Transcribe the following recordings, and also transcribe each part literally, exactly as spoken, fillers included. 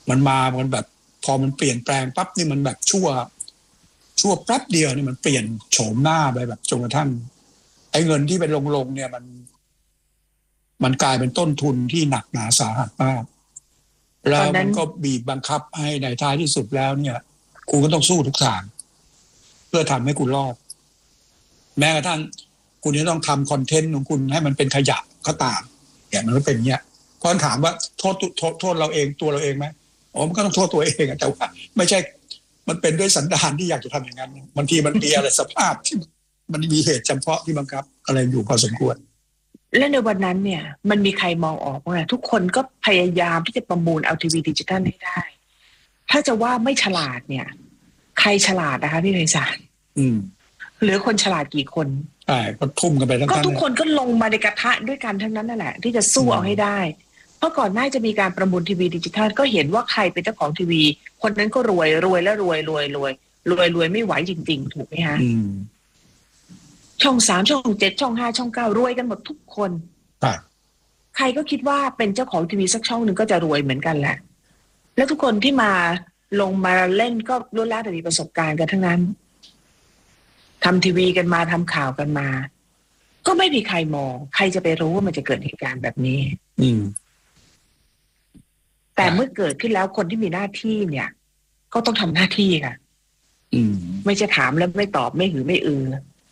มันมามันแบบพอมันเปลี่ยนแปลงปั๊บนี่มันแบบชั่วชั่วแป๊บเดียวนี่มันเปลี่ยนโฉมหน้าไปแบบจนกระทั่งไอ้เงินที่เป็นลงๆเนี่ยมันมันกลายเป็นต้นทุนที่หนักหนาสาหัสมากแล้วมันก็บีบบังคับให้ในท้ายที่สุดแล้วเนี่ยคุณก็ต้องสู้ทุกทางเพื่อทำให้คุณรอดแม้กระทั่งคุณจะต้องทำคอนเทนต์ของคุณให้มันเป็นขยะก็ตามอย่างนั้นเป็นเงี้ยพอถามว่าโทษโทษโทษเราเองตัวเราเองไหมอ๋อมันก็ต้องโทษตัวเองแต่ว่าไม่ใช่มันเป็นด้วยสันดานที่อยากจะทำอย่างนั้นบางทีมันมีอะไรสภาพที่มันมีเหตุจำเพาะที่บังคับอะไรอยู่พอสมควรและในวันนั้นเนี่ยมันมีใครมองออกว่าทุกคนก็พยายามที่จะประมูลเอาทีวีดิจิทัลให้ได้ถ้าจะว่าไม่ฉลาดเนี่ยใครฉลาดนะคะพี่ไพศาลอืมเหลือคนฉลาดกี่คนใช่ก็ทุ่มกันไปทั้งนั้นก็ทุกคนก็ลงมาในกระทะด้วยกันทั้งนั้นนั่นแหละที่จะสู้เอาให้ได้เพราะก่อนหน้าจะมีการประมูลทีวีดิจิทัลก็เห็นว่าใครเป็นเจ้าของทีวีคนนั้นก็รวยรวยและรวยรวยรวยรวยรวยไม่ไหวจริงๆถูกไหมฮะช่องสามช่องเจ็ดช่องห้าช่องเก้ารวยกันหมดทุกคนใครก็คิดว่าเป็นเจ้าของทีวีสักช่องหนึ่งก็จะรวยเหมือนกันแหละแล้วทุกคนที่มาลงมาเล่นก็ล้วนแล้วแต่มีประสบการณ์กันทั้งนั้นทำทีวีกันมาทำข่าวกันมาก็ไม่มีใครมองใครจะไปรู้ว่ามันจะเกิดเหตุการณ์แบบนี้อืมแต่เมื่อเกิดขึ้นแล้วคนที่มีหน้าที่เนี่ยก็ต้องทำหน้าที่ค่ะอืมไม่ใช่ถามแล้วไม่ตอบไม่หือไม่อือ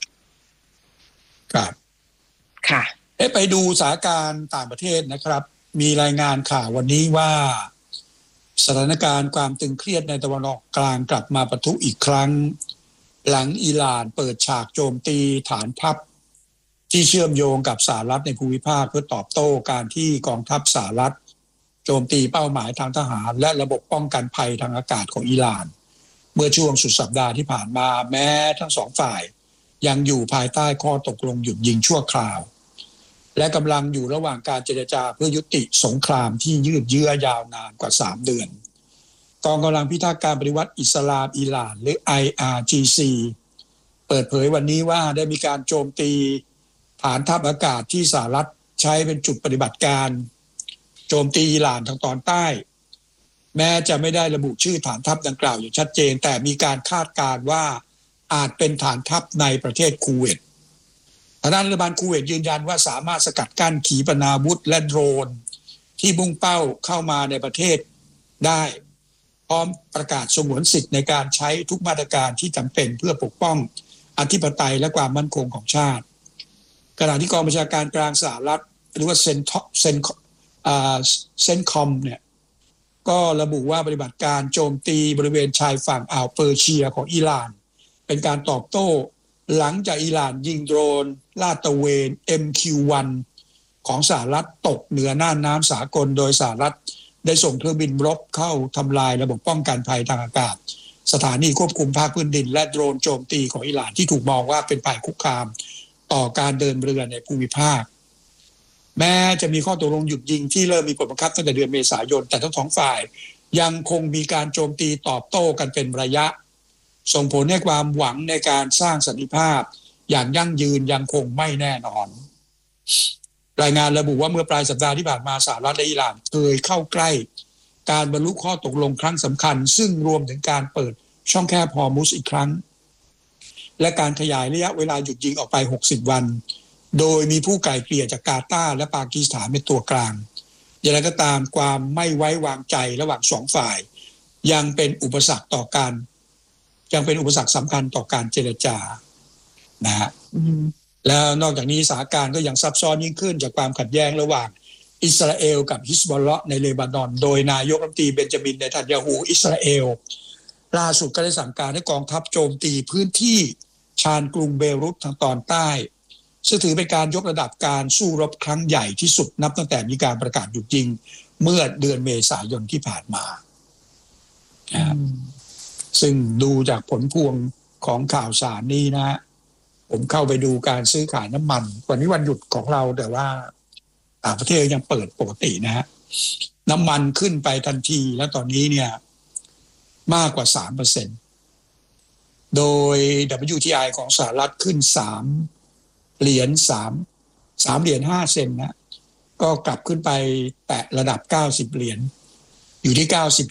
ครับค่ะเอ๊ะไปดูสถานการณ์ต่างประเทศนะครับมีรายงานข่าววันนี้ว่าสถานการณ์ความตึงเครียดในตะวันออกกลางกลับมาปะทุอีกครั้งหลังอิหร่านเปิดฉากโจมตีฐานทัพที่เชื่อมโยงกับสหรัฐในภูมิภาคเพื่อตอบโต้การที่กองทัพสหรัฐโจมตีเป้าหมายทางทหารและระบบป้องกันภัยทางอากาศของอิหร่านเมื่อช่วงสุดสัปดาห์ที่ผ่านมาแม้ทั้งสองฝ่ายยังอยู่ภายใต้ข้อตกลงหยุดยิงชั่วคราวและกำลังอยู่ระหว่างการเจรจาเพื่อยุติสงครามที่ยืดเยื้อยาวนานกว่าสามเดือนกองกำลังพิทักษ์การปฏิวัติอิสลามอิหร่านหรือ ไอ อาร์ จี ซี เปิดเผยวันนี้ว่าได้มีการโจมตีฐานทัพอากาศที่สหรัฐใช้เป็นจุดปฏิบัติการโจมตีอิหร่านทางตอนใต้แม้จะไม่ได้ระบุชื่อฐานทัพดังกล่าวอย่างชัดเจนแต่มีการคาดการณ์ว่าอาจเป็นฐานทัพในประเทศคูเวตทางด้านรัฐบาลคูเวตยืนยันว่าสามารถสกัดกั้นขีปนาวุธและโดรนที่มุ่งเป้าเข้ามาในประเทศได้พร้อมประกาศสงวนสิทธิ์ในการใช้ทุกมาตรการที่จำเป็นเพื่อปกป้องอธิปไตยและความมั่นคงของชาติขณะที่กองบัญชาการกลางสหรัฐหรือว่าเซนเซนอ่าเซนคอมเนี่ยก็ระบุว่าปฏิบัติการโจมตีบริเวณชายฝั่งอ่าวเปอร์เซียของอิหร่านเป็นการตอบโต้หลังจากอิหร่านยิงโดรนลาดตระเวน เอ็ม คิว วัน ของสหรัฐตกเหนือน่านน้ำสากลโดยสหรัฐได้ส่งเครื่องบินรบเข้าทำลายระบบป้องกันภัยทางอากาศสถานีควบคุมภาคพื้นดินและโดรนโจมตีของอิหร่านที่ถูกมองว่าเป็นภัยคุกคามต่อการเดินเรือในภูมิภาคแม้จะมีข้อตกลงหยุดยิงที่เริ่มมีผลบังคับตั้งแต่เดือนเมษายนแต่ทั้งสองฝ่ายยังคงมีการโจมตีตอบโต้กันเป็นระยะส่งผลให้ความหวังในการสร้างสันติภาพอย่างยั่งยืนยังคงไม่แน่นอนรายงานระบุว่าเมื่อปลายสัปดาห์ที่ผ่านมาสหรัฐและอิหร่านเคยเข้าใกล้การบรรลุข้อตกลงครั้งสำคัญซึ่งรวมถึงการเปิดช่องแคบฮอร์มุซอีกครั้งและการขยายระยะเวลาหยุดยิงออกไปหกสิบวันโดยมีผู้ไกล่เกลี่ยจากกาตาร์และปากีสถานเป็นตัวกลางอย่างไรก็ตามความไม่ไว้วางใจระหว่างสองฝ่ายยังเป็นอุปสรรคต่อการยังเป็นอุปสรรคสำคัญต่อการเจรจานะฮะแล้วนอกจากนี้สถานการณ์ก็ยังซับซ้อนยิ่งขึ้นจากความขัดแย้งระหว่างอิสราเอลกับฮิซบอลเลาะห์ในเลบานอนโดยนายกรัฐมนตรีเบนจามินเนทันยาฮูอิสราเอลล่าสุดก็ได้สั่งการให้กองทัพโจมตีพื้นที่ชานกรุงเบรุตทางตอนใต้ซึ่งถือเป็นการยกระดับการสู้รบครั้งใหญ่ที่สุดนับตั้งแต่มีการประกาศหยุดยิงเมื่อเดือนเมษายนที่ผ่านมาซึ่งดูจากผลพวงของข่าวสารนี้นะผมเข้าไปดูการซื้อขายน้ำมันวันนี้วันหยุดของเราแต่ว่าต่างประเทศยังเปิดปกตินะฮะน้ำมันขึ้นไปทันทีแล้วตอนนี้เนี่ยมากกว่า สามเปอร์เซ็นต์ โดย ดับเบิลยู ที ไอ ของสหรัฐขึ้นสามเหรียญ3 3เหรียญห้าเซนต์นะก็กลับขึ้นไปแตะระดับเก้าสิบเหรียญอยู่ที่ เก้าสิบ